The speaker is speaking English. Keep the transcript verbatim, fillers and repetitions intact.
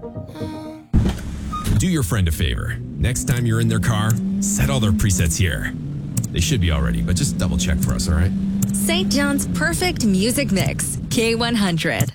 Do your friend a favor. Next time you're in their car, set all their presets here. They should be all ready, but just double check for us, all right? Saint John's perfect music mix, K one hundred.